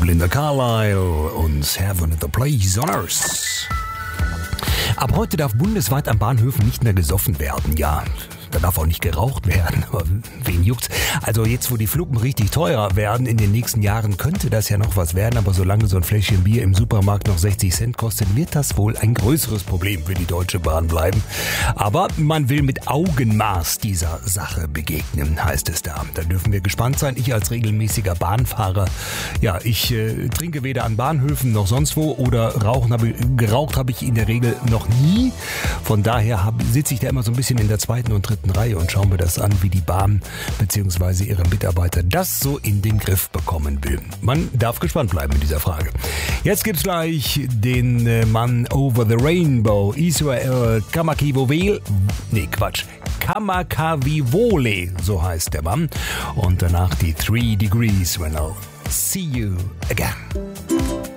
Belinda Carlisle und Heaven at the Place on Earth. Ab heute darf bundesweit an Bahnhöfen nicht mehr gesoffen werden, ja. Da darf auch nicht geraucht werden, aber wen juckt's? Also jetzt, wo die Fluppen richtig teurer werden, in den nächsten Jahren könnte das ja noch was werden, aber solange so ein Fläschchen Bier im Supermarkt noch 60 Cent kostet, wird das wohl ein größeres Problem für die Deutsche Bahn bleiben. Aber man will mit Augenmaß dieser Sache begegnen, heißt es da. Da dürfen wir gespannt sein. Ich als regelmäßiger Bahnfahrer, ja, ich trinke weder an Bahnhöfen noch sonst wo oder geraucht habe ich in der Regel noch nie. Von daher sitze ich da immer so ein bisschen in der zweiten und dritten Reihe und schauen wir das an, wie die Bahn bzw. ihre Mitarbeiter das so in den Griff bekommen will. Man darf gespannt bleiben in dieser Frage. Jetzt gibt's gleich den Mann Over the Rainbow, Israel Kamakivole, Kamakavivole, so heißt der Mann. Und danach die 3 Degrees When I'll See You Again.